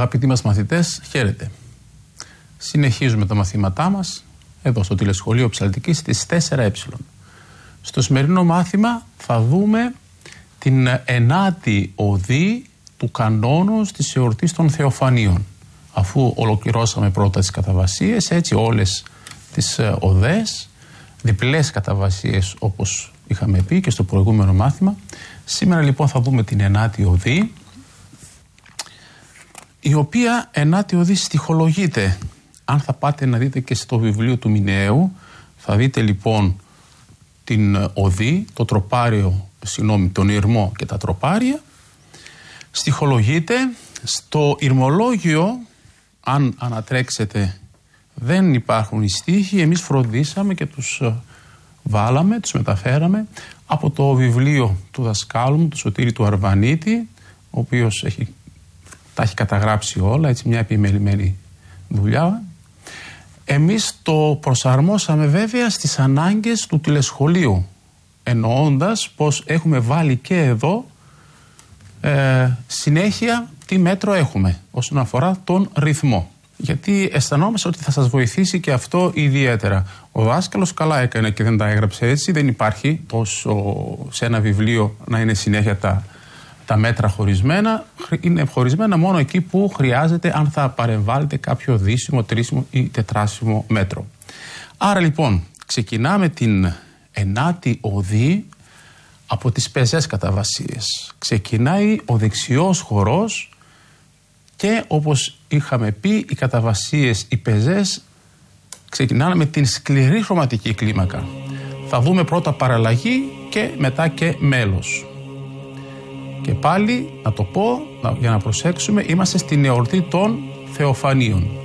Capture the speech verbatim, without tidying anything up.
Αγαπητοί μας μαθητές, χαίρετε. Συνεχίζουμε τα μαθήματά μας εδώ στο τηλεσχολείο Ψαλτικής στις τέσσερα ε. Στο σημερινό μάθημα θα δούμε την ενάτη οδή του κανόνος της εορτής των Θεοφανίων. Αφού ολοκληρώσαμε πρώτα τις καταβασίες, έτσι όλες τις οδές, διπλές καταβασίες όπως είχαμε πει και στο προηγούμενο μάθημα. Σήμερα λοιπόν θα δούμε την ενάτη οδή, η οποία ενάτη οδή στιχολογείται. Αν θα πάτε να δείτε και στο βιβλίο του Μηναίου, θα δείτε λοιπόν την οδή, το τροπάριο, συγγνώμη, τον ηρμό και τα τροπάρια. Στιχολογείται. Στο ηρμολόγιο, αν ανατρέξετε, δεν υπάρχουν οι στίχοι. Εμείς φροντίσαμε και τους βάλαμε, τους μεταφέραμε από το βιβλίο του δασκάλου μου, του Σωτήρη του Αρβανίτη, ο οποίος έχει, τα έχει καταγράψει όλα, έτσι μια επιμελημένη δουλειά. Εμείς το προσαρμόσαμε βέβαια στις ανάγκες του τηλεσχολείου, εννοώντας πως έχουμε βάλει και εδώ ε, συνέχεια τι μέτρο έχουμε όσον αφορά τον ρυθμό. Γιατί αισθανόμαστε ότι θα σας βοηθήσει και αυτό ιδιαίτερα. Ο δάσκαλος καλά έκανε και δεν τα έγραψε έτσι. Δεν υπάρχει τόσο σε ένα βιβλίο να είναι συνέχεια τα, τα μέτρα χωρισμένα. Είναι χωρισμένα μόνο εκεί που χρειάζεται, αν θα παρεμβάλλετε κάποιο δίσιμο, τρίσιμο ή τετράσιμο μέτρο. Άρα λοιπόν ξεκινάμε την ενάτη οδή από τις πεζές καταβασίες. Ξεκινάει ο δεξιός χορός και όπως είχαμε πει, οι καταβασίες, οι πεζές ξεκινάνε με την σκληρή χρωματική κλίμακα. Θα δούμε πρώτα παραλλαγή και μετά και μέλος. Και πάλι, να το πω, για να προσέξουμε, είμαστε στην εορτή των Θεοφανίων.